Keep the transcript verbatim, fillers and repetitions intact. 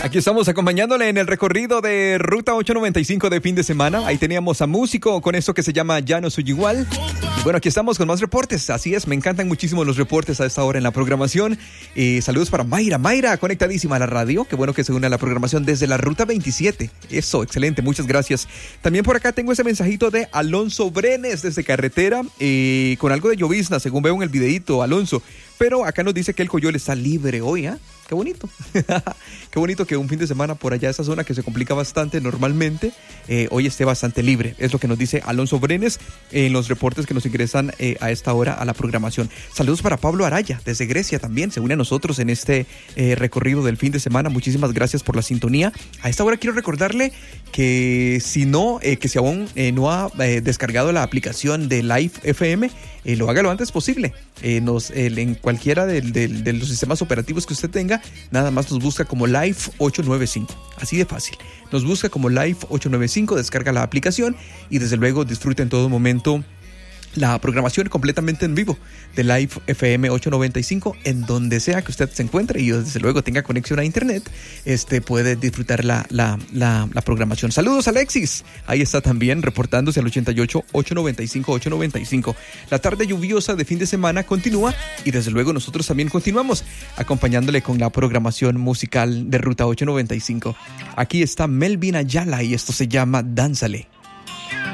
Aquí estamos acompañándole en el recorrido de Ruta ochocientos noventa y cinco de fin de semana. Ahí teníamos a Músico con esto que se llama Ya no soy igual. Y bueno, aquí estamos con más reportes. Así es, me encantan muchísimo los reportes a esta hora en la programación. Eh, saludos para Mayra. Mayra, conectadísima a la radio. Qué bueno que se une a la programación desde la Ruta veintisiete. Eso, excelente, muchas gracias. También por acá tengo ese mensajito de Alonso Brenes desde carretera, eh, con algo de llovizna, según veo en el videíto, Alonso. Pero acá nos dice que el Coyol está libre hoy, ¿ah? ¿eh? Qué bonito. Qué bonito que un fin de semana por allá, esa zona que se complica bastante normalmente, eh, hoy esté bastante libre. Es lo que nos dice Alonso Brenes en los reportes que nos ingresan eh, a esta hora a la programación. Saludos para Pablo Araya, desde Grecia también. Se une a nosotros en este eh, recorrido del fin de semana. Muchísimas gracias por la sintonía. A esta hora quiero recordarle que si no, eh, que si aún eh, no ha eh, descargado la aplicación de Live F M, eh, lo haga lo antes posible. Eh, nos, eh, en cualquiera de, de, de los sistemas operativos que usted tenga, nada más nos busca como Live ochocientos noventa y cinco. Así de fácil. Nos busca como Live ochocientos noventa y cinco, descarga la aplicación y desde luego disfruta en todo momento la programación completamente en vivo de Live F M ochocientos noventa y cinco, en donde sea que usted se encuentre y desde luego tenga conexión a internet, este puede disfrutar la, la, la, la programación. Saludos, Alexis, ahí está también reportándose al ochenta y ocho, ochocientos noventa y cinco, ochocientos noventa y cinco. La tarde lluviosa de fin de semana continúa y desde luego nosotros también continuamos acompañándole con la programación musical de Ruta ochocientos noventa y cinco. Aquí está Melvin Ayala y esto se llama Dánzale.